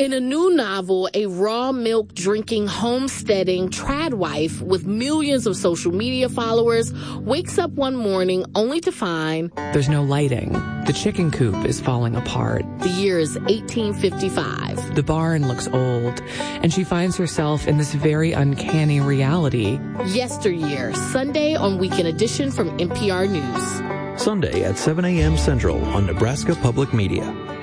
In a new novel, a raw milk drinking, homesteading trad wife with millions of social media followers wakes up one morning only to find there's no lighting. The chicken coop is falling apart. The year is 1855. The barn looks old, and she finds herself in this very uncanny reality. Yesteryear, Sunday on Weekend Edition from NPR News. Sunday at 7 a.m. Central on Nebraska Public Media.